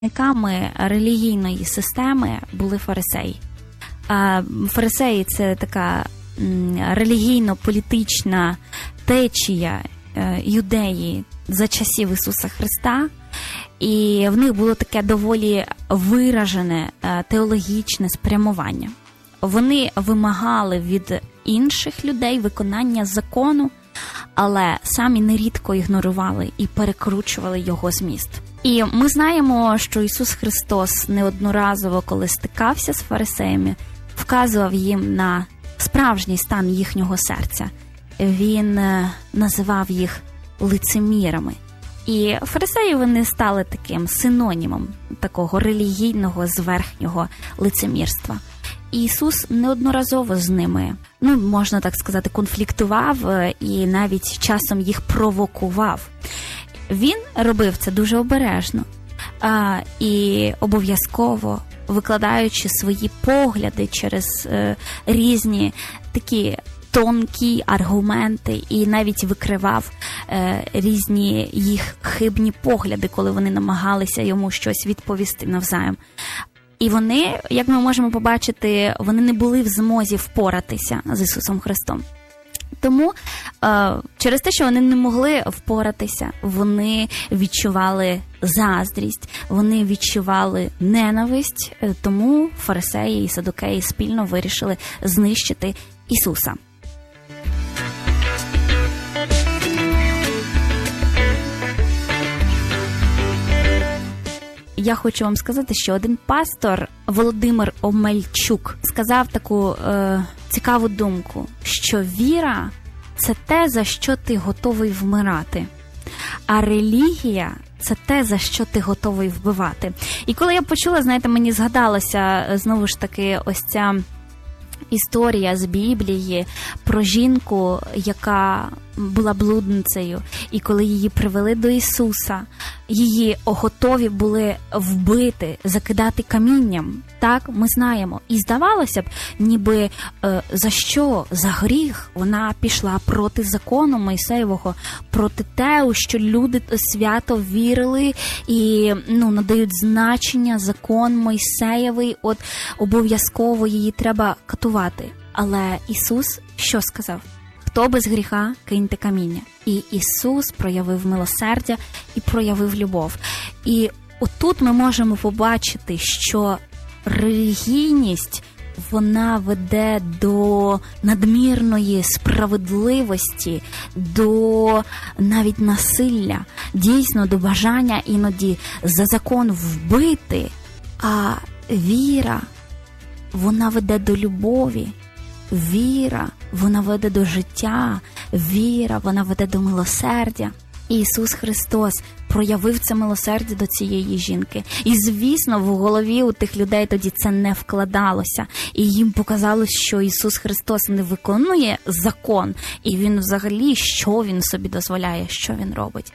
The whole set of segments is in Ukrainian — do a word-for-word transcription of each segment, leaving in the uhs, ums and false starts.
Керівниками релігійної системи були фарисеї. Фарисеї – це така релігійно-політична течія юдеї за часів Ісуса Христа, і в них було таке доволі виражене теологічне спрямування. Вони вимагали від інших людей виконання закону, але самі нерідко ігнорували і перекручували його зміст. І ми знаємо, що Ісус Христос неодноразово, коли стикався з фарисеями, вказував їм на справжній стан їхнього серця. Він називав їх лицемірами. І фарисеї вони стали таким синонімом такого релігійного зверхнього лицемірства. І Ісус неодноразово з ними, ну, можна так сказати, конфліктував і навіть часом їх провокував. Він робив це дуже обережно а, і обов'язково викладаючи свої погляди через е, різні такі тонкі аргументи і навіть викривав е, різні їх хибні погляди, коли вони намагалися йому щось відповісти навзаєм. І вони, як ми можемо побачити, вони не були в змозі впоратися з Ісусом Христом. Тому е, через те, що вони не могли впоратися, вони відчували заздрість, вони відчували ненависть, тому фарисеї і садукеї спільно вирішили знищити Ісуса. Я хочу вам сказати, що один пастор, Володимир Омельчук, сказав таку е, цікаву думку, що віра – це те, за що ти готовий вмирати, а релігія – це те, за що ти готовий вбивати. І коли я почула, знаєте, мені згадалося знову ж таки ось ця історія з Біблії про жінку, яка була блудницею, і коли її привели до Ісуса, її готові були вбити, закидати камінням. Так, ми знаємо. І здавалося б, ніби е, за що? За гріх вона пішла проти закону Мойсеєвого, проти те, у що люди свято вірили і ну, надають значення закон Мойсеєвий, от обов'язково її треба катувати. Але Ісус що сказав? Хто без гріха, киньте каміння. І Ісус проявив милосердя і проявив любов. І отут ми можемо побачити, що релігійність, вона веде до надмірної справедливості, до навіть насилля, дійсно до бажання іноді за закон вбити, а віра, вона веде до любові. Віра, вона веде до життя, віра, вона веде до милосердя. І Ісус Христос проявив це милосердя до цієї жінки. І, звісно, в голові у тих людей тоді це не вкладалося. І їм показалось, що Ісус Христос не виконує закон. І Він взагалі, що Він собі дозволяє, що Він робить.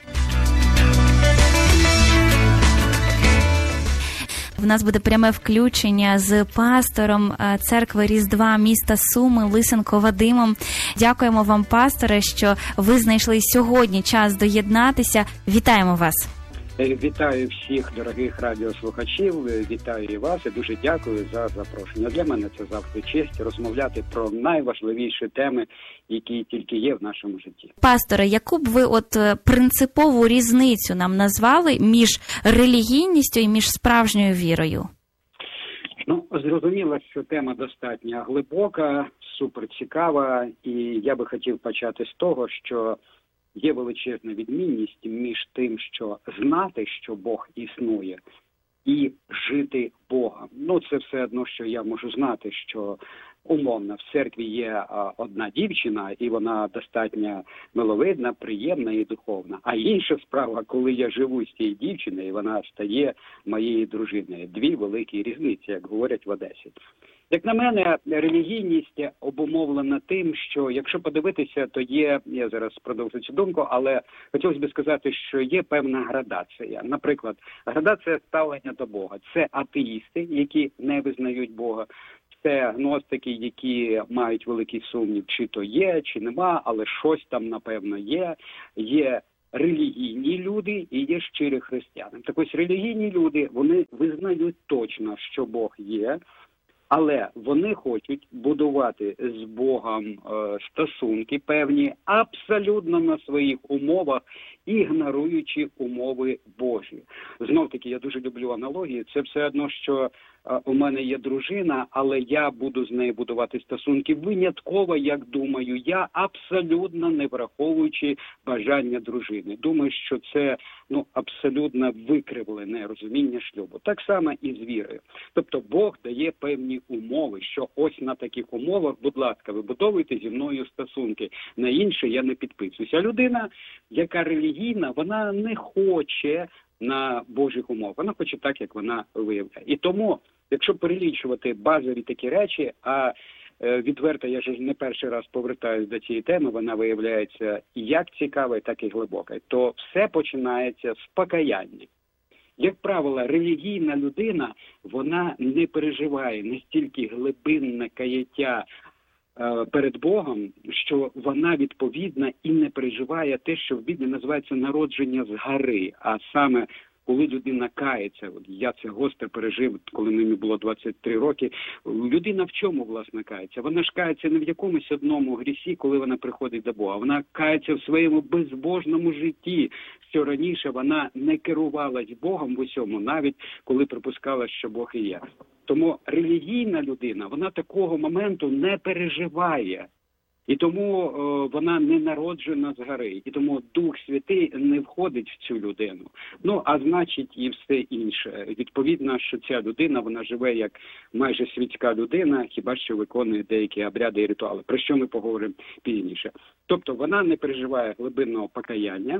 В нас буде пряме включення з пастором церкви Різдва міста Суми Лисенко Вадимом. Дякуємо вам, пасторе, що ви знайшли сьогодні час доєднатися. Вітаємо вас. Вітаю всіх дорогих радіослухачів, вітаю і вас і дуже дякую за запрошення. Для мене це завжди честь розмовляти про найважливіші теми, які тільки є в нашому житті. Пасторе, яку б ви от принципову різницю нам назвали між релігійністю і між справжньою вірою? Ну, зрозуміло, що тема достатньо глибока, суперцікава, і я би хотів почати з того, що є величезна відмінність між тим, що знати, що Бог існує, і жити Богом. Ну, це все одно, що я можу знати, що умовно в церкві є одна дівчина, і вона достатньо миловидна, приємна і духовна. А інша справа, коли я живу з цією дівчиною, і вона стає моєю дружиною. Дві великі різниці, як говорять в Одесі. Як на мене, релігійність обумовлена тим, що, якщо подивитися, то є, я зараз продовжу цю думку, але хотілося б сказати, що є певна градація. Наприклад, градація ставлення до Бога. Це атеїсти, які не визнають Бога, це гностики, які мають великий сумнів, чи то є, чи нема, але щось там, напевно, є. Є релігійні люди і є щирі християни. Так ось релігійні люди, вони визнають точно, що Бог є, але вони хочуть будувати з Богом е, стосунки певні абсолютно на своїх умовах, ігноруючи умови Божі. Знов-таки, я дуже люблю аналогії. Це все одно, що е, у мене є дружина, але я буду з нею будувати стосунки винятково, як думаю я, абсолютно не враховуючи бажання дружини. Думаю, що це ну, абсолютно викривлене розуміння шлюбу. Так само і з вірою. Тобто Бог дає певні умови, що ось на таких умовах, будь ласка, вибудовуйте зі мною стосунки. На інше я не підписуюся. А людина, яка релігійна, вона не хоче на Божих умов. Вона хоче так, як вона виявляє. І тому, якщо перелічувати базові такі речі, а е, відверто, я ж не перший раз повертаюся до цієї теми, вона виявляється і як цікава, так і глибока, то все починається з покаяння. Як правило, релігійна людина, вона не переживає настільки глибинне каяття е, перед Богом, що вона відповідна і не переживає те, що в Біблії називається народження згори, а саме коли людина кається. От я це гостро пережив, коли мені було двадцять три роки. Людина в чому, власне, кається? Вона ж кається не в якомусь одному грісі, коли вона приходить до Бога. Вона кається в своєму безбожному житті, що раніше вона не керувалась Богом в усьому, навіть коли припускала, що Бог і є. Тому релігійна людина, вона такого моменту не переживає. І тому о, вона не народжена згори, і тому Дух Святий не входить в цю людину. Ну, а значить і все інше. Відповідно, що ця людина, вона живе як майже світська людина, хіба що виконує деякі обряди і ритуали, про що ми поговоримо пізніше. Тобто вона не переживає глибинного покаяння,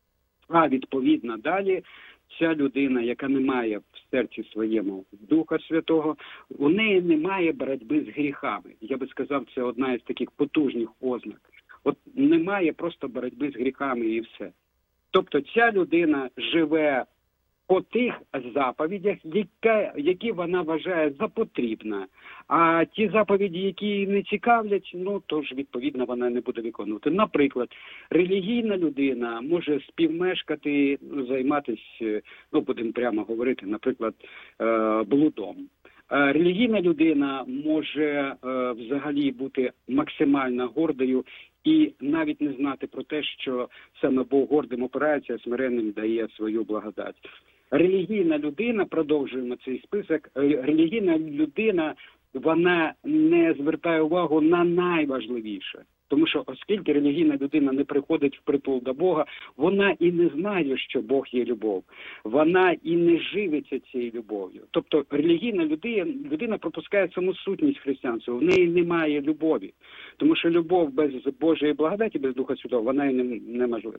а відповідно далі ця людина, яка не має в серці своєму Духа Святого, у неї немає боротьби з гріхами. Я би сказав, це одна із таких потужних ознак. От немає просто боротьби з гріхами і все. Тобто ця людина живе по тих заповідях, які вона вважає за потрібне. А ті заповіді, які її не цікавлять, ну, то ж, відповідно, вона не буде виконувати. Наприклад, релігійна людина може співмешкати, займатися, ну, будемо прямо говорити, наприклад, блудом. Релігійна людина може взагалі бути максимально гордою і навіть не знати про те, що саме Бог гордим опирається, а смиренним дає свою благодать. Релігійна людина, продовжуємо цей список, релігійна людина, вона не звертає увагу на найважливіше. Тому що, оскільки релігійна людина не приходить впритул до Бога, вона і не знає, що Бог є любов. Вона і не живиться цією любов'ю. Тобто релігійна людина, людина пропускає саму сутність християнства. В неї немає любові. Тому що любов без Божої благодаті, без Духа Святого, вона і неможлива.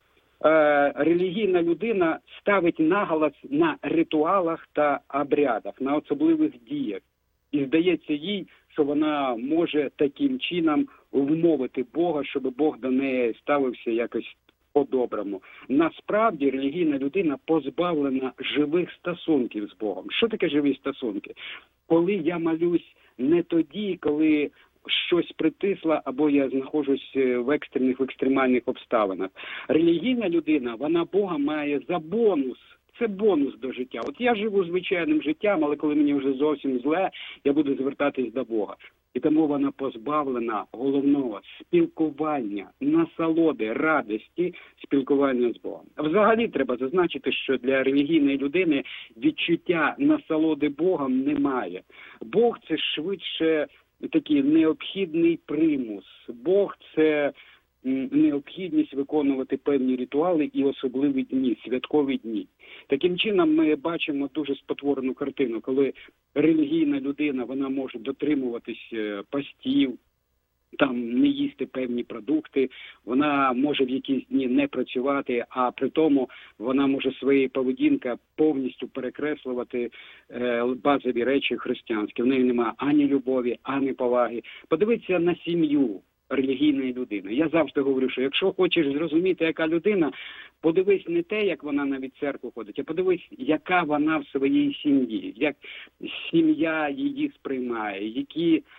Е, релігійна людина ставить наголос на ритуалах та обрядах, на особливих діях. І здається їй, що вона може таким чином вмовити Бога, щоб Бог до неї ставився якось по-доброму. Насправді релігійна людина позбавлена живих стосунків з Богом. Що таке живі стосунки? Коли я молюсь не тоді, коли щось притисло, або я знаходжусь в екстрених, в екстремальних обставинах. Релігійна людина, вона Бога має за бонус. Це бонус до життя. От я живу звичайним життям, але коли мені вже зовсім зле, я буду звертатись до Бога. І тому вона позбавлена головного спілкування, насолоди, радості спілкування з Богом. Взагалі треба зазначити, що для релігійної людини відчуття насолоди Богом немає. Бог – це швидше такий необхідний примус. Бог – це необхідність виконувати певні ритуали і особливі дні, святкові дні. Таким чином ми бачимо дуже спотворену картину, коли релігійна людина, вона може дотримуватись постів, там не їсти певні продукти, вона може в якісь дні не працювати, а при тому вона може своєю поведінкою повністю перекреслювати е, базові речі християнські. В неї немає ані любові, ані поваги. Подивіться на сім'ю релігійної людини. Я завжди говорю, що якщо хочеш зрозуміти, яка людина, подивись не те, як вона навіть в церкву ходить, а подивись, яка вона в своїй сім'ї, як сім'я її сприймає, які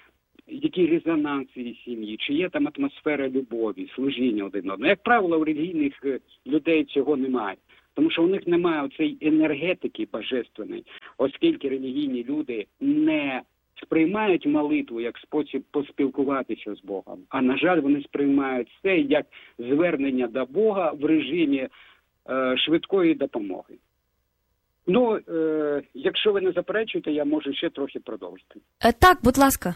який резонанс цієї сім'ї, чи є там атмосфера любові, служіння один одного. Як правило, у релігійних людей цього немає. Тому що у них немає цієї енергетики божественної, оскільки релігійні люди не сприймають молитву як спосіб поспілкуватися з Богом. А, на жаль, вони сприймають це як звернення до Бога в режимі е, швидкої допомоги. Ну, е, якщо ви не заперечуєте, я можу ще трохи продовжити. Е, так, будь ласка.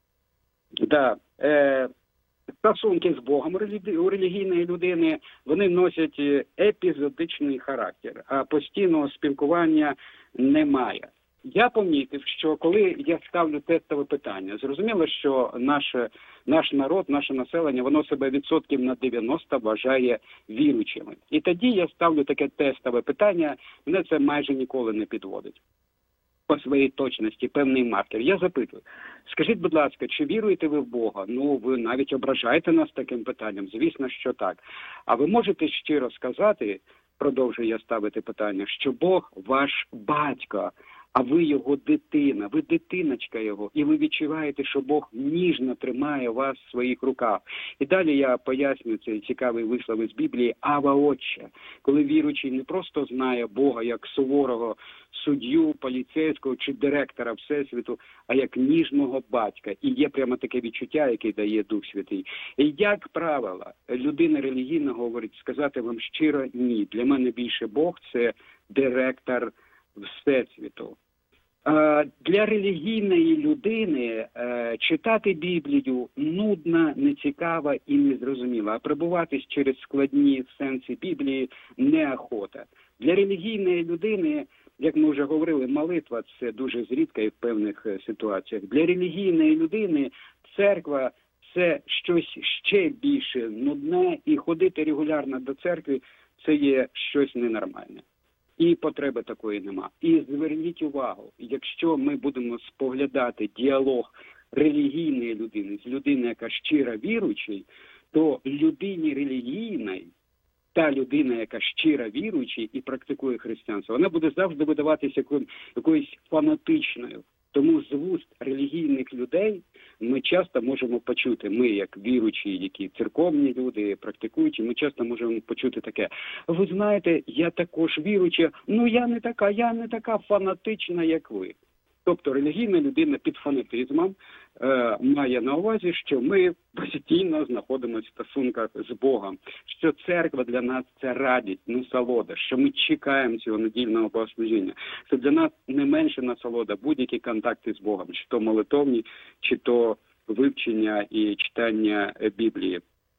Да. Е, стосунки з Богом у релігійної людини, вони носять епізодичний характер, а постійного спілкування немає. Я помітив, що коли я ставлю тестове питання, зрозуміло, що наше, наш народ, наше населення, воно себе відсотків на дев'яносто вважає віруючими. І тоді я ставлю таке тестове питання, мене це майже ніколи не підводить. По своїй точності, певний маркер. Я запитую, скажіть, будь ласка, чи віруєте ви в Бога? Ну, ви навіть ображаєте нас таким питанням, звісно, що так. А ви можете щиро сказати, продовжую я ставити питання, що Бог ваш батько, а ви його дитина, ви дитиночка його, і ви відчуваєте, що Бог ніжно тримає вас в своїх руках. І далі я поясню цей цікавий вислов із Біблії «Ава Отче», коли віруючий не просто знає Бога як суворого суддю, поліцейського чи директора Всесвіту, а як ніжного батька. І є прямо таке відчуття, яке дає Дух Святий. І як правило, людина релігійна говорить, сказати вам щиро ні. Для мене більше Бог – це директор Всесвіту. Для релігійної людини читати Біблію нудно, нецікаво і незрозуміло, а пробуватись через складні сенси Біблії неохота. Для релігійної людини, як ми вже говорили, молитва – це дуже зрідка і в певних ситуаціях. Для релігійної людини церква – це щось ще більше нудне, і ходити регулярно до церкви – це є щось ненормальне. І потреби такої нема. І зверніть увагу, якщо ми будемо споглядати діалог релігійної людини з людиною, яка щиро віруючий, то людині релігійної, та людина, яка щиро віруючий і практикує християнство, вона буде завжди видаватися якоюсь фанатичною. Тому з вуст релігійних людей ми часто можемо почути, ми як віруючі, які церковні люди, практикуючі, ми часто можемо почути таке: ви знаєте, я також віруюча, ну я не така, я не така фанатична, як ви. Тобто релігійна людина під фанатизмом е, має на увазі, що ми постійно знаходимося в стосунках з Богом, що церква для нас – це радість, насолода, що ми чекаємо цього недільного богослужіння, що для нас не менше насолода будь-які контакти з Богом, чи то молитовні, чи то вивчення і читання Біблії.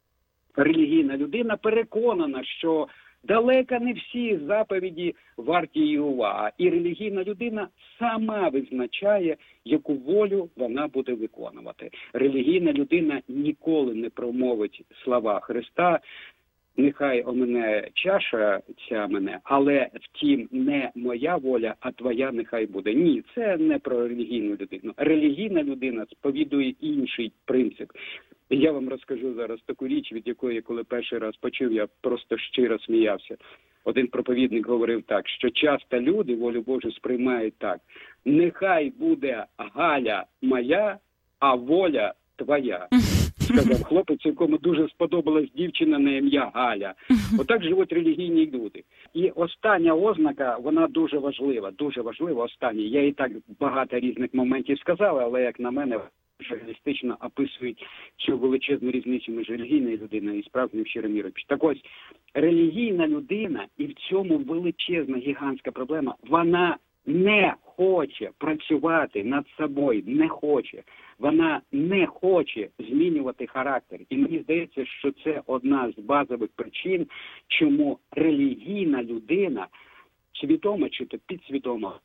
Релігійна людина переконана, що далеко не всі заповіді варті її уваги. І релігійна людина сама визначає, яку волю вона буде виконувати. Релігійна людина ніколи не промовить слова Христа: нехай омине чаша ця мене, але втім не моя воля, а твоя нехай буде. Ні, це не про релігійну людину. Релігійна людина сповідує інший принцип. Я вам розкажу зараз таку річ, від якої, коли перший раз почув, я просто щиро сміявся. Один проповідник говорив так, що часто люди волю Божу сприймають так: нехай буде Галя моя, а воля твоя. Сказав хлопець, якому дуже сподобалась дівчина на ім'я Галя. Отак живуть релігійні люди. І остання ознака, вона дуже важлива, дуже важлива остання. Я і так багато різних моментів сказав, але як на мене, реалістично описують цю величезну різницю між релігійною людиною і справжнім щирим віруючим. Так ось, релігійна людина, і в цьому величезна гігантська проблема, вона не хоче працювати над собою, не хоче. Вона не хоче змінювати характер. І мені здається, що це одна з базових причин, чому релігійна людина, свідомо чи то підсвідомо,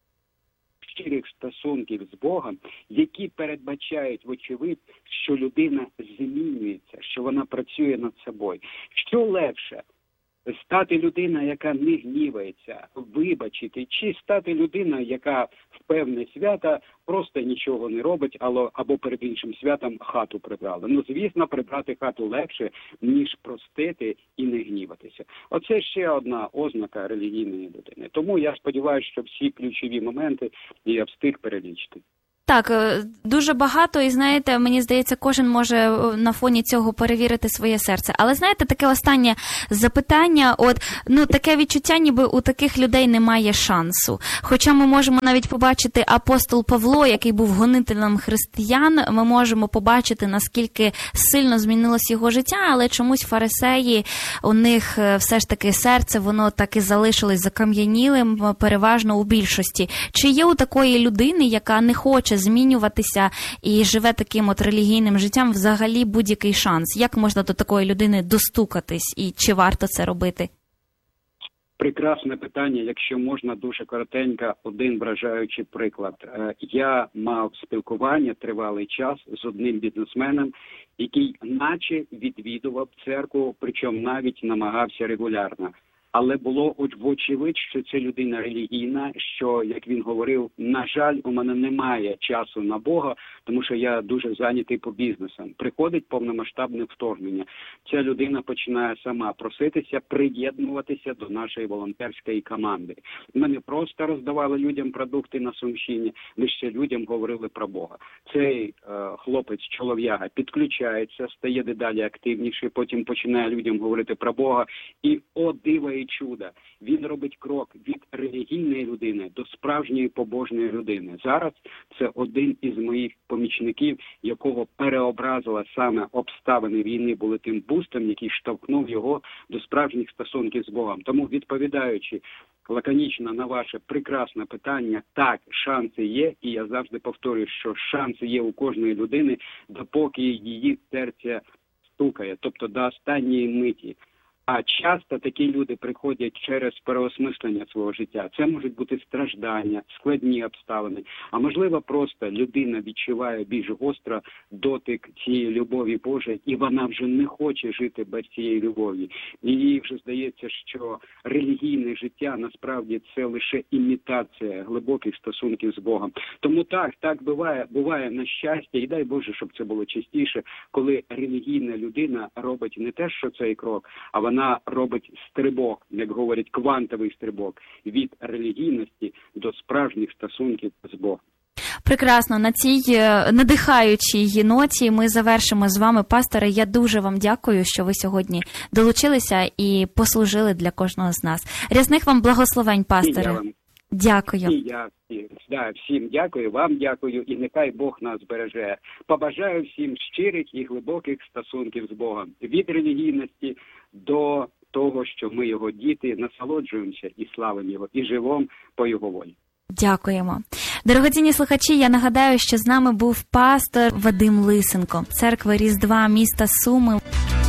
щирих стосунків з Богом, які передбачають, вочевидь, що людина змінюється, що вона працює над собою. Що легше? Стати людина, яка не гнівається, вибачити, чи стати людина, яка в певне свято просто нічого не робить, або перед іншим святом хату прибрала. Ну, звісно, прибрати хату легше, ніж простити і не гніватися. Оце ще одна ознака релігійної людини. Тому я сподіваюся, що всі ключові моменти я встиг перелічити. Так, дуже багато, і знаєте, мені здається, кожен може на фоні цього перевірити своє серце. Але знаєте, таке останнє запитання, от, ну, таке відчуття, ніби у таких людей немає шансу. Хоча ми можемо навіть побачити апостол Павло, який був гонителем християн, ми можемо побачити, наскільки сильно змінилось його життя, але чомусь фарисеї, у них все ж таки серце, воно так і залишилось закам'янілим, переважно у більшості. Чи є у такої людини, яка не хоче змінюватися і живе таким от релігійним життям, взагалі будь-який шанс? Як можна до такої людини достукатись і чи варто це робити? Прекрасне питання, якщо можна, дуже коротенько, один вражаючий приклад. Я мав спілкування тривалий час з одним бізнесменом, який наче відвідував церкву, причому навіть намагався регулярно. Але було вочевидь, що це людина релігійна, що, як він говорив, на жаль, у мене немає часу на Бога, тому що я дуже зайнятий по бізнесам. Приходить повномасштабне вторгнення. Ця людина починає сама проситися, приєднуватися до нашої волонтерської команди. Ми не просто роздавали людям продукти на Сумщині, ми ще людям говорили про Бога. Цей е, хлопець-чолов'яга підключається, стає дедалі активніше, потім починає людям говорити про Бога. І, о диво і чудо, він робить крок від релігійної людини до справжньої побожної людини. Зараз це один із моїх помічників, якого переобразила саме обставини війни, були тим бустом, який штовхнув його до справжніх стосунків з Богом. Тому, відповідаючи лаконічно на ваше прекрасне питання, так, шанси є, і я завжди повторюю, що шанси є у кожної людини, допоки її серце стукає, тобто до останньої миті. А часто такі люди приходять через переосмислення свого життя. Це можуть бути страждання, складні обставини. А можливо, просто людина відчуває більш гостро дотик цієї любові Божої, і вона вже не хоче жити без цієї любові. І їй вже здається, що релігійне життя насправді це лише імітація глибоких стосунків з Богом. Тому так, так буває, буває на щастя, і дай Боже, щоб це було частіше, коли релігійна людина робить не те, що цей крок, а вона Вона робить стрибок, як говорять, квантовий стрибок від релігійності до справжніх стосунків з Богом. Прекрасно. На цій надихаючій ноті ми завершимо з вами, пасторе. Я дуже вам дякую, що ви сьогодні долучилися і послужили для кожного з нас. Рясних вам благословень, пасторе. Дякую. І я да, всім дякую, вам дякую, і нехай Бог нас береже. Побажаю всім щирих і глибоких стосунків з Богом. Від релігійності до того, що ми його діти, насолоджуємося і славимо його, і живемо по його волі. Дякуємо. Дорогоцінні слухачі, я нагадаю, що з нами був пастор Вадим Лисенко, церква Різдва міста Суми.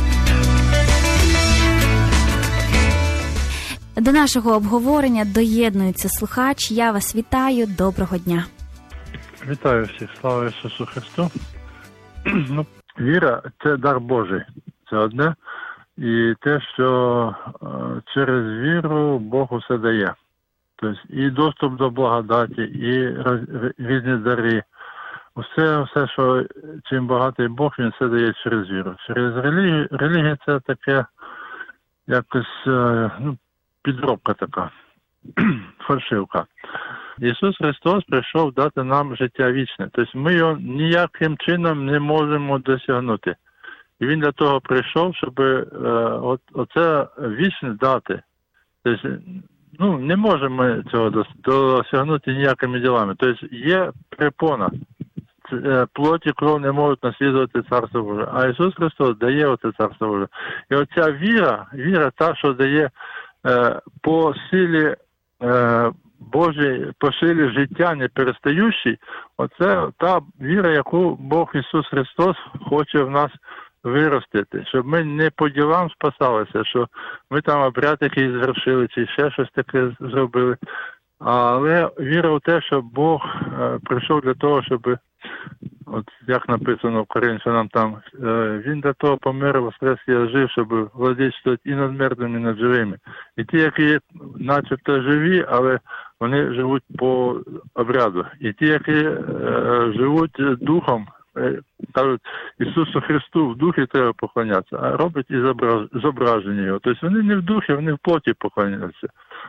До нашого обговорення доєднується слухач. Я вас вітаю. Доброго дня. Вітаю всіх. Слава Ісусу Христу. Ну, віра – це дар Божий. Це одне. І те, що е, через віру Бог усе дає. Тобто і доступ до благодаті, і роз, різні дари. Усе, все, що чим багатий Бог, він все дає через віру. Через релігію, релігія – це таке якось, е, ну, підробка така, фальшивка. Ісус Христос прийшов дати нам життя вічне. Тобто ми його ніяким чином не можемо досягнути. І він для того прийшов, щоб е, от, оце вічне дати. Тобто, ну, не можемо цього досягнути ніякими ділами. Тобто є препона. Плоть і кров не можуть наслідувати Царство Боже. А Ісус Христос дає оце Царство Боже. І оця віра, віра та, що дає е, по силі е, Божій, по силі життя не перестаючій, оце та віра, яку Бог Ісус Христос хоче в нас виростити, щоб ми не по ділам спасалися, що ми там обряд якийсь звершили, чи ще щось таке зробили. Але віра в те, що Бог е, прийшов для того, щоб, от як написано в Коринфянам там, е, він для того помер, воскрес і жив, щоб владичувати і над мертвими, і над живими. І ті, які начебто живі, але вони живуть по обряду. І ті, які е, живуть духом, кажуть, Ісусу Христу в духі треба поклонятися, а роблять і зображення його. Тобто вони не в духі, вони в плоті поклоняються.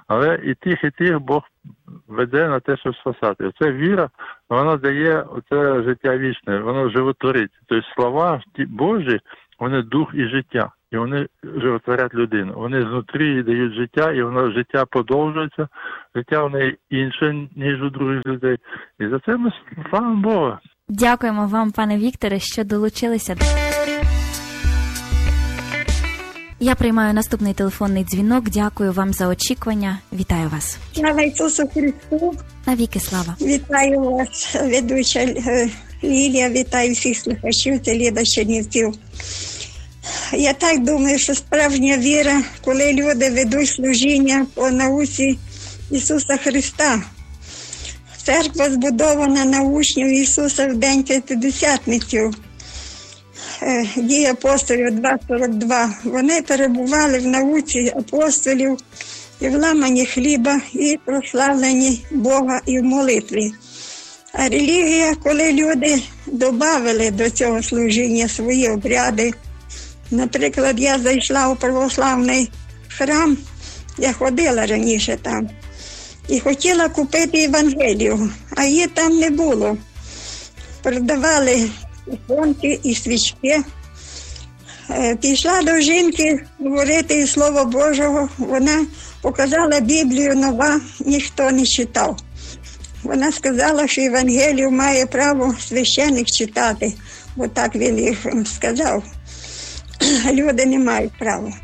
Але і тих, і тих Бог веде на те, щоб спасати. Оце віра, вона дає оце життя вічне, воно животворить. Тобто слова ті Божі, вони дух і життя. І вони животворять людину. Вони знутрі їй дають життя, і воно життя продовжується. Життя в неї інше, ніж у других людей. І за це ми славимо Бога. Дякуємо вам, пане Вікторе, що долучилися. Я приймаю наступний телефонний дзвінок. Дякую вам за очікування. Вітаю вас. Слава Ісусу Христу! Навіки слава. Вітаю вас, ведуча Лілія, вітаю всіх слухачів, це Ліда Чернівців. Я так думаю, що справжня віра, коли люди ведуть служіння по науці Ісуса Христа. Церква збудована на учнів Ісуса в день П'ятидесятниці. Дії апостолів два сорок два. Вони перебували в науці апостолів і в ламанні хліба, і прославленні Бога і в молитві. А релігія, коли люди додали до цього служіння свої обряди. Наприклад, я зайшла у православний храм, я ходила раніше там, і хотіла купити Євангелію, а її там не було. Продавали іконки і свічки. Пішла до жінки говорити Слово Божого, вона показала Біблію нова, ніхто не читав. Вона сказала, що Євангелію має право священник читати, бо так він їх сказав. Люди не мають права.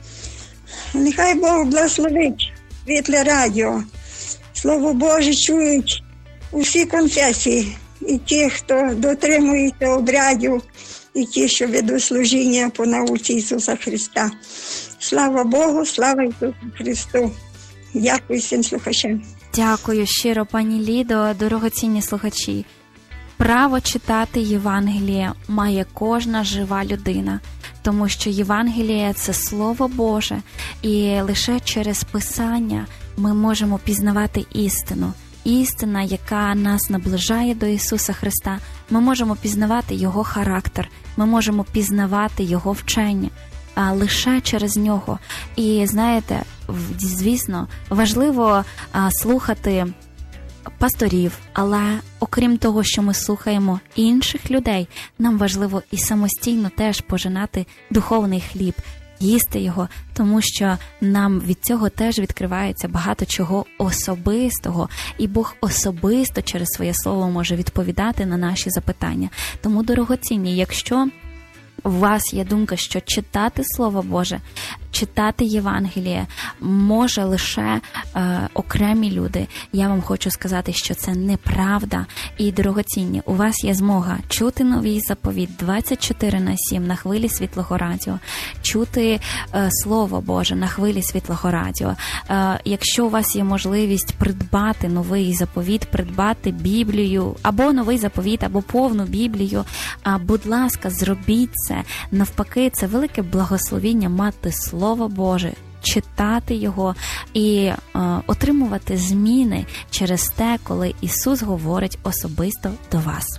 Нехай Бог благословить Світле радіо. Слово Боже чують усі конфесії. І ті, хто дотримується обрядів, і ті, що ведуть служіння по науці Ісуса Христа. Слава Богу, слава Ісусу Христу. Дякую всім слухачам. Дякую щиро, пані Лідо, дорогоцінні слухачі. Право читати Євангеліє має кожна жива людина, тому що Євангеліє – це Слово Боже, і лише через Писання ми можемо пізнавати істину. Істина, яка нас наближає до Ісуса Христа. Ми можемо пізнавати Його характер, ми можемо пізнавати Його вчення, а лише через Нього. І, знаєте, звісно, важливо а, слухати пасторів, але окрім того, що ми слухаємо інших людей, нам важливо і самостійно теж пожинати духовний хліб, їсти його, тому що нам від цього теж відкривається багато чого особистого, і Бог особисто через своє слово може відповідати на наші запитання. Тому, дорогоцінні, якщо у вас є думка, що читати Слово Боже, читати Євангеліє може лише е, окремі люди, я вам хочу сказати, що це неправда. І, дорогоцінні, у вас є змога чути новий заповіт двадцять чотири на сім на хвилі Світлого Радіо, чути е, Слово Боже на хвилі Світлого Радіо. Е, якщо у вас є можливість придбати новий заповіт, придбати Біблію, або новий заповіт, або повну Біблію, е, будь ласка, зробіть це. Навпаки, це велике благословіння мати Слово Боже, читати його і е, отримувати зміни через те, коли Ісус говорить особисто до вас.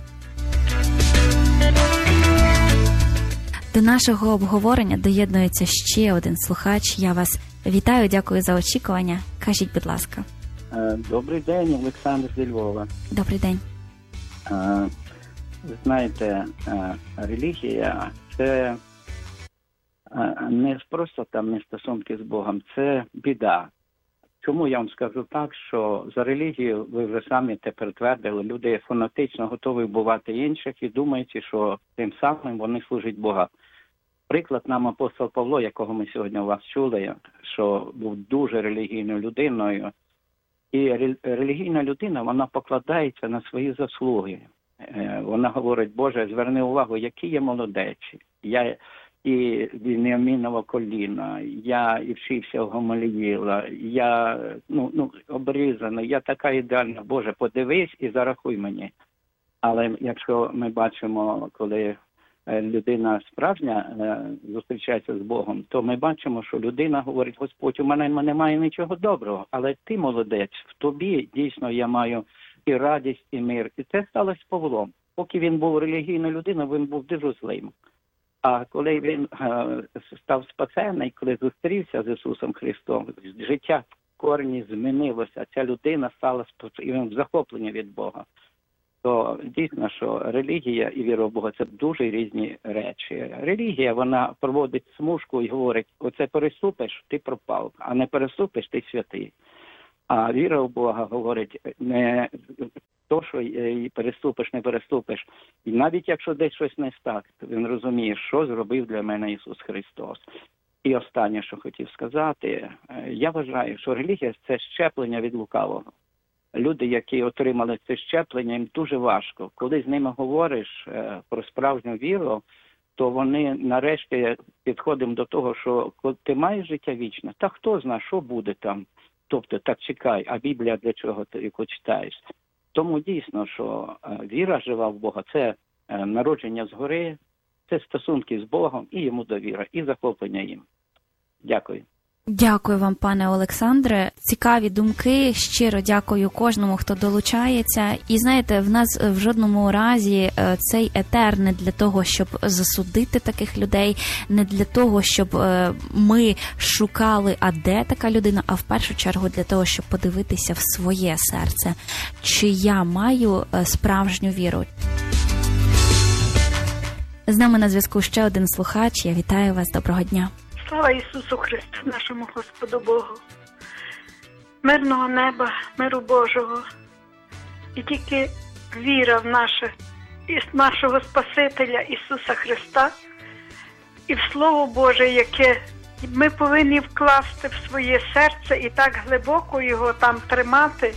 До нашого обговорення доєднується ще один слухач. Я вас вітаю, дякую за очікування. Кажіть, будь ласка. Добрий день, Олександр зі Львова. Добрий день. Ви знаєте, релігія – це не просто там не стосунки з Богом, це біда. Чому я вам скажу так, що за релігію, ви вже самі тепер твердили, люди фанатично готові вбивати інших і думають, що тим самим вони служать Бога. Приклад нам апостол Павло, якого ми сьогодні у вас чули, що був дуже релігійною людиною. І релігійна людина, вона покладається на свої заслуги. Вона говорить: Боже, зверни увагу, який я молодець. Я і Веніамінове коліна, я і вчився в Гамаліїла, я ну, ну, обрізаний, я така ідеальна. Боже, подивись і зарахуй мені. Але якщо ми бачимо, коли людина справжня зустрічається з Богом, то ми бачимо, що людина говорить: Господь, у мене немає нічого доброго, але ти молодець, в тобі дійсно я маю і радість, і мир. І це сталося з Павлом. Поки він був релігійною людиною, він був дуже злим. А коли він е, став спасений, коли зустрівся з Ісусом Христом, життя корні змінилося. Ця людина стала в захопленні від Бога. То дійсно, що релігія і віра в Бога – це дуже різні речі. Релігія, вона проводить смужку і говорить, оце переступиш, ти пропав, а не переступиш, ти святий. А віра в Бога говорить, не то, що переступиш, не переступиш. І навіть якщо десь щось не так, він розуміє, що зробив для мене Ісус Христос. І останнє, що хотів сказати, я вважаю, що релігія – це щеплення від лукавого. Люди, які отримали це щеплення, їм дуже важко. Коли з ними говориш е, про справжню віру, то вони нарешті підходимо до того, що коли ти маєш життя вічне, та хто знає, що буде там. Тобто, так чекай, а Біблія для чого ти яку читаєш? Тому дійсно, що е, віра жива в Бога – це е, народження згори, це стосунки з Богом і йому довіра, і захоплення їм. Дякую. Дякую вам, пане Олександре. Цікаві думки. Щиро дякую кожному, хто долучається. І знаєте, в нас в жодному разі цей етер не для того, щоб засудити таких людей, не для того, щоб ми шукали, а де така людина, а в першу чергу для того, щоб подивитися в своє серце, чи я маю справжню віру. З нами на зв'язку ще один слухач. Я вітаю вас. Доброго дня. Слава Ісусу Христу, нашому Господу Богу, мирного неба, миру Божого, і тільки віра в наше, нашого Спасителя Ісуса Христа і в Слово Боже, яке ми повинні вкласти в своє серце і так глибоко його там тримати,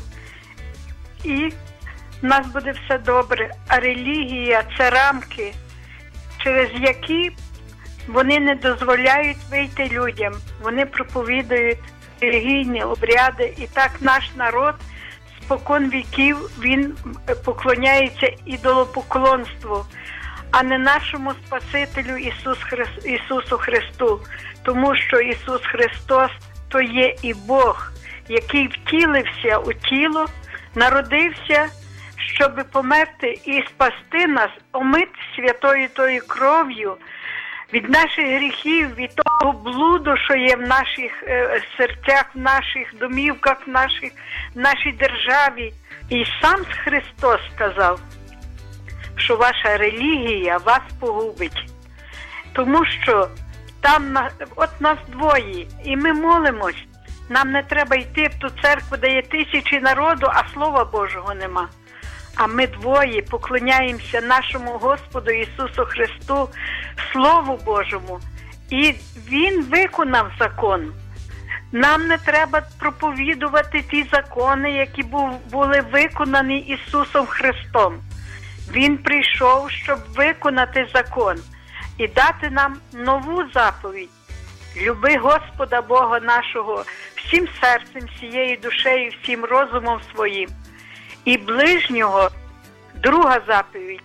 і в нас буде все добре. А релігія – це рамки, через які вони не дозволяють вийти людям. Вони проповідують релігійні обряди. І так наш народ спокон віків, він поклоняється ідолопоклонству, а не нашому Спасителю Ісус Христ, Ісусу Христу. Тому що Ісус Христос – то є і Бог, який втілився у тіло, народився, щоб померти і спасти нас, омити святою тою кров'ю, від наших гріхів, від того блуду, що є в наших е, серцях, в наших домівках, в, наших, в нашій державі. І сам Христос сказав, що ваша релігія вас погубить. Тому що там, от нас двоє, і ми молимось. Нам не треба йти в ту церкву, де є тисячі народу, а Слова Божого нема. А ми двоє поклоняємося нашому Господу Ісусу Христу, Слову Божому. І Він виконав закон. Нам не треба проповідувати ті закони, які були виконані Ісусом Христом. Він прийшов, щоб виконати закон і дати нам нову заповідь. Люби Господа Бога нашого всім серцем, всією душею, всім розумом своїм. І ближнього, друга заповідь,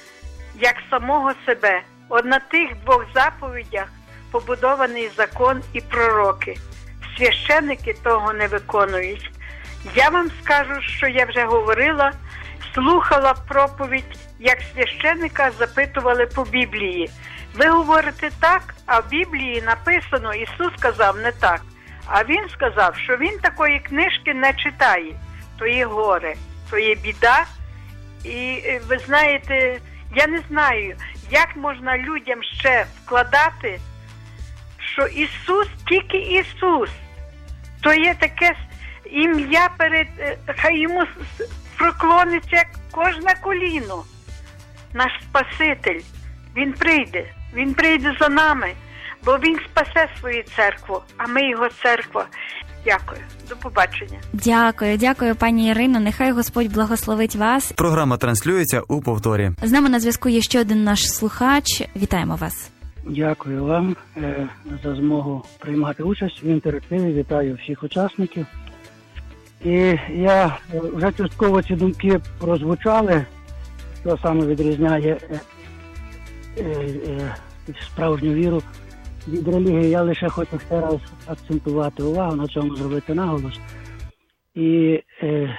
як самого себе. От на тих двох заповідях побудований закон і пророки. Священники того не виконують. Я вам скажу, що я вже говорила, слухала проповідь, як священника запитували по Біблії. Ви говорите так, а в Біблії написано, Ісус сказав не так. А Він сказав, що Він такої книжки не читає. То є горе, то є біда. І ви знаєте, я не знаю, як можна людям ще вкладати, що Ісус, тільки Ісус, то є таке ім'я перед, хай йому проклониться кожне коліно. Наш Спаситель, Він прийде, Він прийде за нами, бо Він спасе свою церкву, а ми Його церква. Дякую. До побачення. Дякую, дякую, пані Ірино. Нехай Господь благословить вас. Програма транслюється у повторі. З нами на зв'язку є ще один наш слухач. Вітаємо вас. Дякую вам е, за змогу приймати участь в інтерактиві. Вітаю всіх учасників. І я е, вже частково ці думки прозвучали, що саме відрізняє е, е, е, справжню віру від релігії. Я лише хочу ще раз акцентувати увагу, на цьому зробити наголос. І е,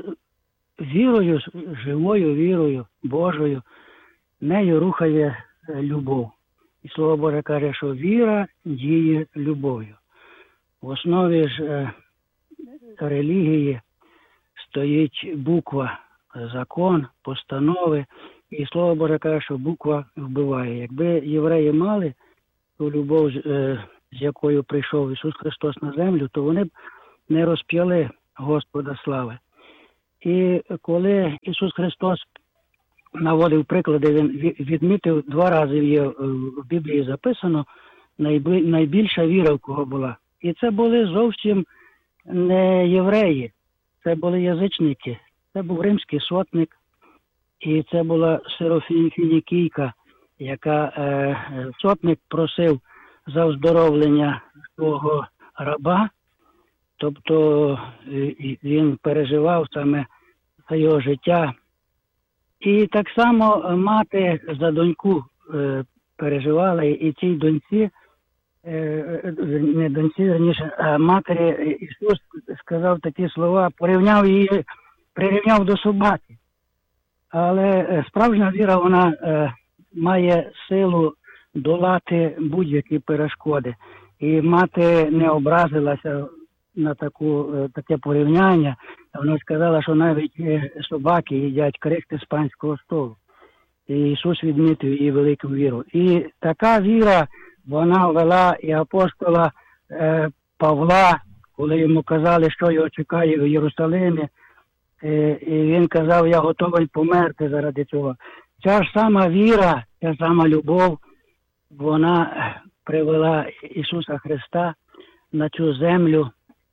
вірою, живою вірою Божою, нею рухає любов. І Слово Боже каже, що віра діє любов'ю. В основі ж е, релігії стоїть буква, закон, постанови. І Слово Боже каже, що буква вбиває. Якби євреї мали ту любов, з якою прийшов Ісус Христос на землю, то вони б не розп'яли Господа слави. І коли Ісус Христос наводив приклади, Він відмітив, два рази є в Біблії записано, найбільша віра в кого була. І це були зовсім не євреї, це були язичники. Це був римський сотник, і це була сирофінікійка, яка е, сотник просив за оздоровлення свого раба, тобто е, він переживав саме за його життя. І так само мати за доньку е, переживала, і цій доньці, е, не доньці, верніше, а матері Ісус сказав такі слова, порівняв її, прирівняв до собаки. Але справжня віра, вона е, має силу долати будь-які перешкоди. І мати не образилася на таку, е, таке порівняння. Вона сказала, що навіть собаки їдять крихти з панського столу. І Ісус відмітив її велику віру. І така віра, вона вела і апостола е, Павла, коли йому казали, що його чекає в Єрусалимі. І він казав, я готовий померти заради цього. Ця ж сама віра, ця сама любов, вона привела Ісуса Христа на цю землю.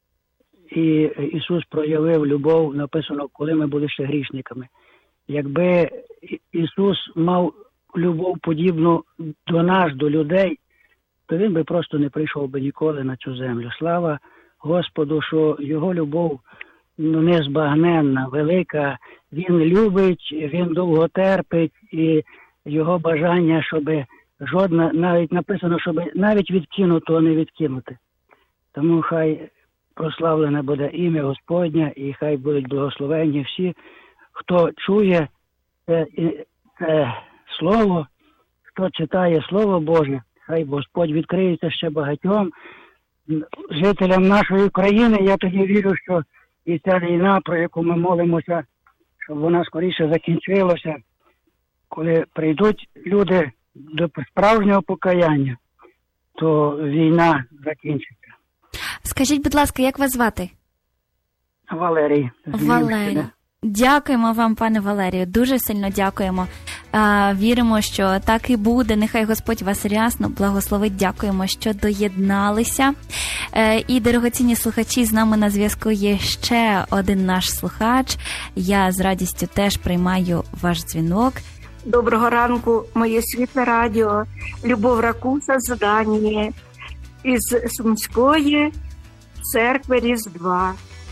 І Ісус проявив любов, написано, коли ми були ще грішниками. Якби Ісус мав любов подібну до нас, до людей, то Він би просто не прийшов би ніколи на цю землю. Слава Господу, що Його любов ну, незбагненна, велика. Він любить, Він довго терпить, і Його бажання, щоб жодна, навіть написано, щоб навіть відкинуто не відкинути. Тому хай прославлене буде ім'я Господнє, і хай будуть благословенні всі, хто чує це, це Слово, хто читає Слово Боже, хай Господь відкриється ще багатьом жителям нашої країни. Я тоді вірю, що і ця війна, про яку ми молимося, щоб вона скоріше закінчилася, коли прийдуть люди до справжнього покаяння, то війна закінчиться. Скажіть, будь ласка, як вас звати? Валерій. Валерій. Дякуємо вам, пане Валерію, дуже сильно дякуємо. Віримо, що так і буде. Нехай Господь вас рясно благословить. Дякуємо, що доєдналися. І, дорогоцінні слухачі, з нами на зв'язку є ще один наш слухач. Я з радістю теж приймаю ваш дзвінок. Доброго ранку, моє світле радіо. Любов Ракуса з Данії, із Сумської церкви Різдва.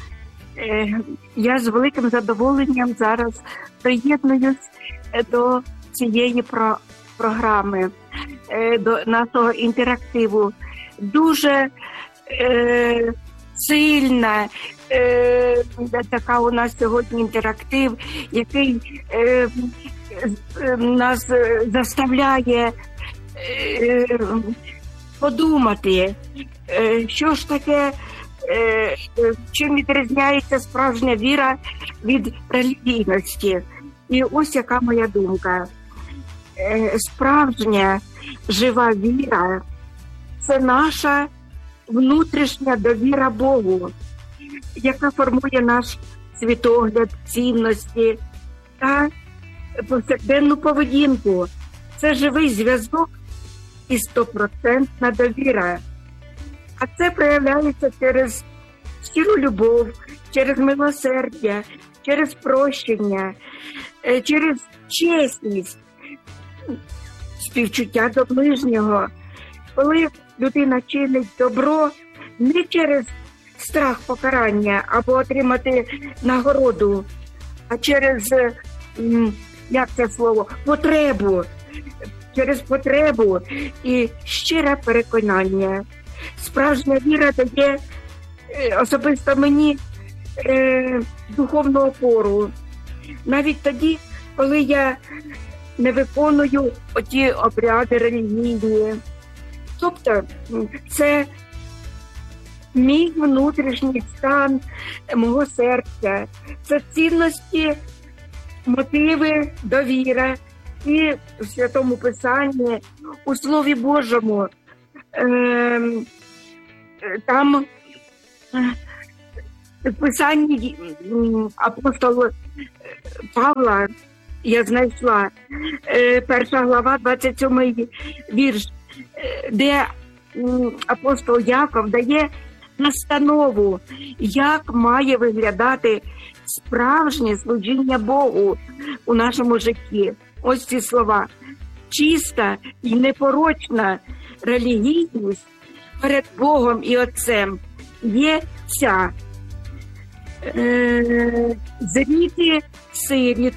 Я з великим задоволенням зараз приєднуюсь до цієї про- програми, до нашого інтерактиву. Дуже е, сильна е, така у нас сьогодні інтерактив, який е, е, нас заставляє е, подумати, е, що ж таке, е, чим відрізняється справжня віра від релігійності. І ось яка моя думка. Справжня жива віра – це наша внутрішня довіра Богу, яка формує наш світогляд, цінності та повсякденну поведінку. Це живий зв'язок і стопроцентна довіра. А це проявляється через щиру любов, через милосердя, через прощення, через чесність, співчуття до ближнього. Коли людина чинить добро не через страх покарання або отримати нагороду, а через, як це слово, потребу, через потребу і щире переконання. Справжня віра дає особисто мені е, духовну опору. Навіть тоді, коли я не виконую оті обряди релігійні. Тобто це мій внутрішній стан мого серця. Це цінності, мотиви, довіра. І в Святому Писанні, у Слові Божому, е, там в Писанні апостола Павла я знайшла, е, перша глава, двадцять сьомий вірш, де апостол Яков дає настанову, як має виглядати справжнє служіння Богу у нашому житті. Ось ці слова. Чиста і непорочна релігійність перед Богом і Отцем є ця. Е, зріти сиріт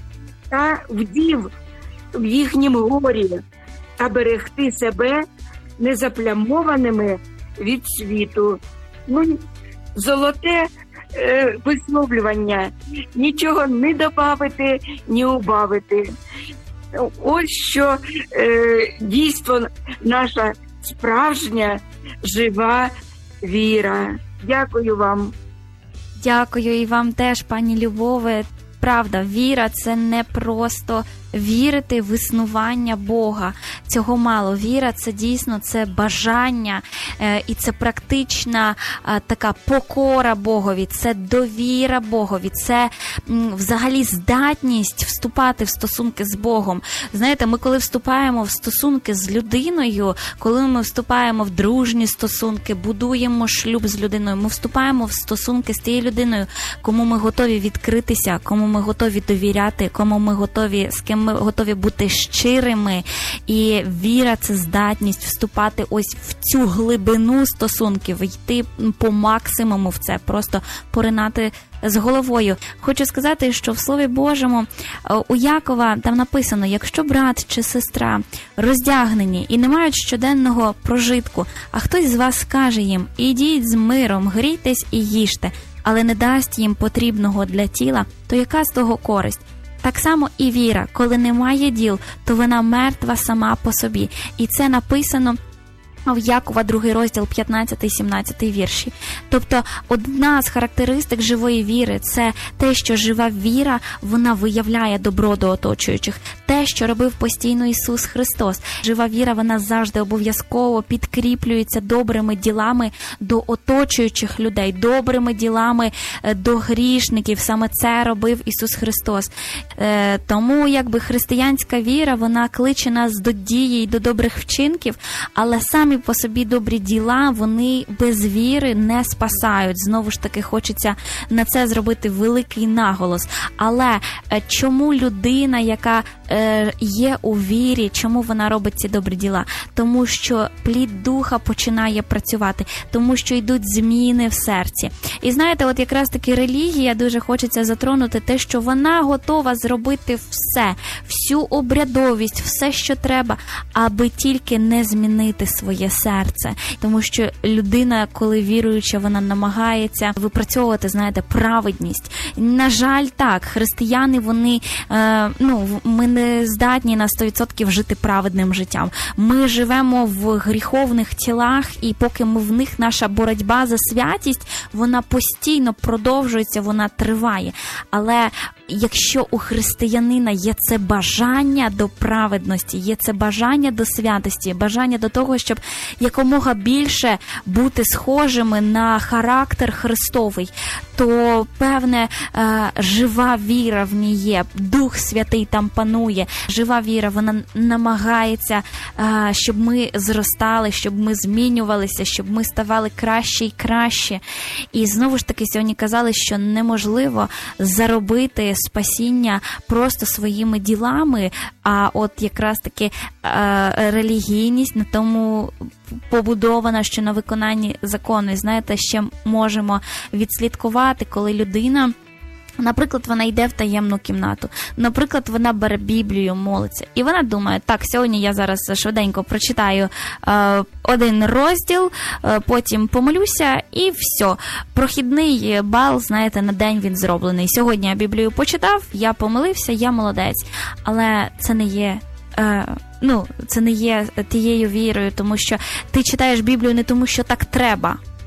та вдів в їхнім горі та берегти себе незаплямованими від світу. Ну, золоте е, висловлювання. Нічого не добавити, ні убавити. Ось що е, дійство наша справжня, жива віра. Дякую вам. Дякую і вам теж, пані Любове. Правда, віра – це не просто вірити в існування Бога. Цього мало. Віра – це дійсно це бажання, е, і це практична е, така покора Богові, це довіра Богові, це м, взагалі здатність вступати в стосунки з Богом. Знаєте, ми коли вступаємо в стосунки з людиною, коли ми вступаємо в дружні стосунки, будуємо шлюб з людиною, ми вступаємо в стосунки з тією людиною, кому ми готові відкритися, кому ми готові довіряти, кому ми готові, з ким ми готові бути щирими. І віра – це здатність вступати ось в цю глибину стосунків, йти по максимуму в це, просто поринати з головою. Хочу сказати, що в Слові Божому у Якова там написано: якщо брат чи сестра роздягнені і не мають щоденного прожитку, а хтось з вас скаже їм: ідіть з миром, грійтесь і їжте, але не дасть їм потрібного для тіла, то яка з того користь? Так само і віра, коли немає діл, то вона мертва сама по собі. І це написано в Якова, другий розділ, п'ятнадцятий-сімнадцятий вірші. Тобто одна з характеристик живої віри – це те, що жива віра, вона виявляє добро до оточуючих. Те, що робив постійно Ісус Христос. Жива віра, вона завжди обов'язково підкріплюється добрими ділами до оточуючих людей, добрими ділами до грішників. Саме це робив Ісус Христос. Е, тому якби християнська віра, вона кличе нас до дії і до добрих вчинків, але самі по собі добрі діла, вони без віри не спасають. Знову ж таки, хочеться на це зробити великий наголос. Але чому людина, яка е, є у вірі, чому вона робить ці добрі діла? Тому що плід духа починає працювати, тому що йдуть зміни в серці. І знаєте, от якраз таки релігія, дуже хочеться затронути те, що вона готова зробити все, всю обрядовість, все, що треба, аби тільки не змінити своє серце. Тому що людина, коли віруюча, вона намагається випрацьовувати, знаєте, праведність. На жаль, так, християни, вони, е, ну, ми не здатні на сто відсотків жити праведним життям. Ми живемо в гріховних тілах, і поки ми в них, наша боротьба за святість, вона постійно продовжується, вона триває. Але якщо у християнина є це бажання до праведності, є це бажання до святості, бажання до того, щоб якомога більше бути схожими на характер Христовий, то, певне, жива віра в ній є, Дух Святий там панує. Жива віра, вона намагається, щоб ми зростали, щоб ми змінювалися, щоб ми ставали краще і краще. І знову ж таки сьогодні казали, що неможливо заробити спасіння просто своїми ділами, а от якраз таки релігійність на тому побудована, що на виконанні закону. І знаєте, ще можемо відслідкувати, коли людина, наприклад, вона йде в таємну кімнату, наприклад, вона бере Біблію, молиться, і вона думає: так, сьогодні я зараз швиденько прочитаю е, один розділ, е, потім помолюся, і все. Прохідний бал, знаєте, на день він зроблений. Сьогодні я Біблію почитав, я помолився, я молодець. Але це не є... Е, Ну, це не є тією вірою, тому що ти читаєш Біблію не тому, що так треба.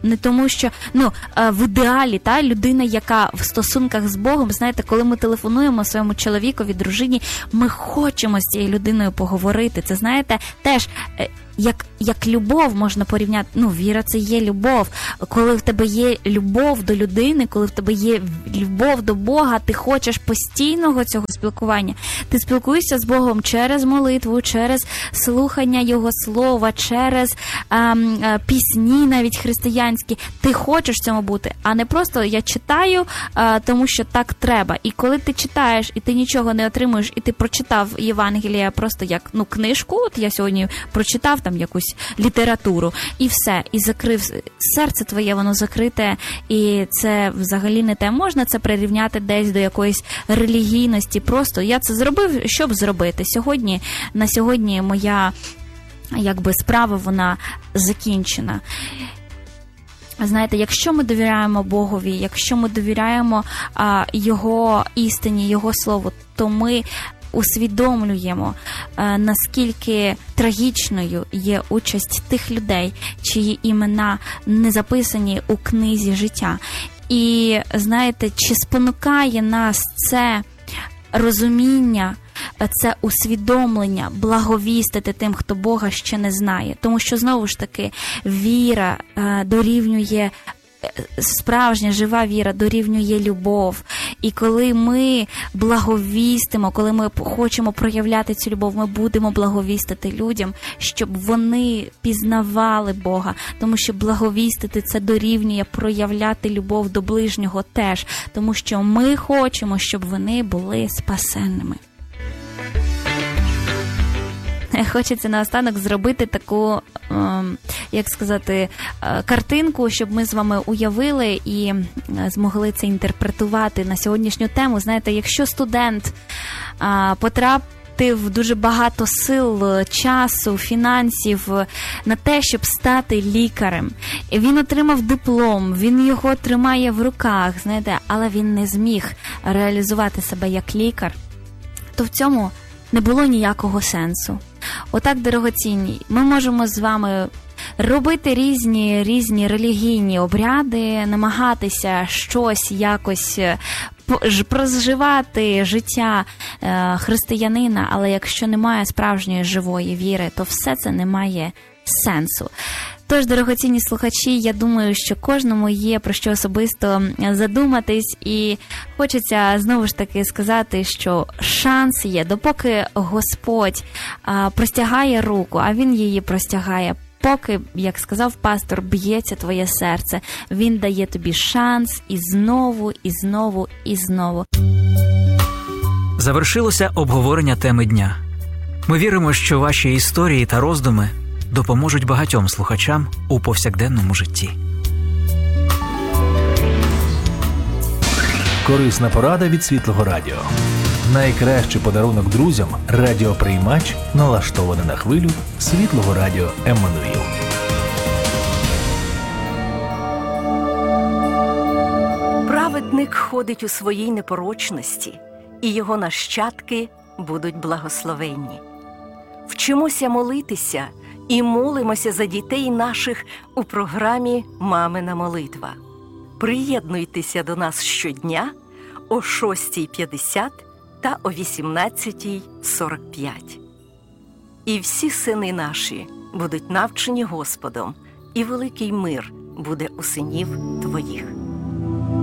Не тому, що, ну, в ідеалі, та, людина, яка в стосунках з Богом, знаєте, коли ми телефонуємо своєму чоловікові, дружині, ми хочемо з цією людиною поговорити. Це, знаєте, теж як, як любов можна порівняти, ну, віра – це є любов. Коли в тебе є любов до людини, коли в тебе є любов до Бога, ти хочеш постійного цього спілкування. Ти спілкуєшся з Богом через молитву, через слухання Його слова, через ем, е, пісні навіть християнські. Ти хочеш в цьому бути, а не просто я читаю, е, тому що так треба. І коли ти читаєш, і ти нічого не отримуєш, і ти прочитав Євангелія просто як, ну, книжку, от я сьогодні прочитав там якусь літературу, і все, і закрив серце твоє, воно закрите, і це взагалі не те. Можна це прирівняти десь до якоїсь релігійності. Просто я це зробив, щоб зробити. Сьогодні, на сьогодні моя, якби, справа, вона закінчена. Знаєте, якщо ми довіряємо Богові, якщо ми довіряємо а, Його істині, Його Слову, то ми усвідомлюємо, наскільки трагічною є участь тих людей, чиї імена не записані у книзі життя. І, знаєте, чи спонукає нас це розуміння, це усвідомлення благовістити тим, хто Бога ще не знає. Тому що, знову ж таки, віра дорівнює, справжня жива віра дорівнює любов. І коли ми благовістимо, коли ми хочемо проявляти цю любов, ми будемо благовістити людям, щоб вони пізнавали Бога. Тому що благовістити – це дорівнює проявляти любов до ближнього теж. Тому що ми хочемо, щоб вони були спасенними. Хочеться наостанок зробити таку, як сказати, картинку, щоб ми з вами уявили і змогли це інтерпретувати на сьогоднішню тему. Знаєте, якщо студент потрапив дуже багато сил, часу, фінансів на те, щоб стати лікарем, він отримав диплом, він його тримає в руках, знаєте, але він не зміг реалізувати себе як лікар, то в цьому не було ніякого сенсу. Отак, дорогоцінні, ми можемо з вами робити різні, різні релігійні обряди, намагатися щось якось проживати життя християнина, але якщо немає справжньої живої віри, то все це не має сенсу. Тож, дорогоцінні слухачі, я думаю, що кожному є про що особисто задуматись, і хочеться знову ж таки сказати, що шанс є, допоки Господь а, простягає руку, а Він її простягає, поки, як сказав пастор, б'ється твоє серце, Він дає тобі шанс і знову, і знову, і знову. Завершилося обговорення теми дня. Ми віримо, що ваші історії та роздуми допоможуть багатьом слухачам у повсякденному житті. Корисна порада від Світлого Радіо. Найкращий подарунок друзям – радіоприймач, налаштований на хвилю Світлого Радіо Еммануїл. Праведник ходить у своїй непорочності, і його нащадки будуть благословенні. Вчимося молитися і молимося за дітей наших у програмі «Мамина молитва». Приєднуйтеся до нас щодня о шостій п'ятдесят та о вісімнадцятій сорок п'ять. І всі сини наші будуть навчені Господом, і великий мир буде у синів твоїх.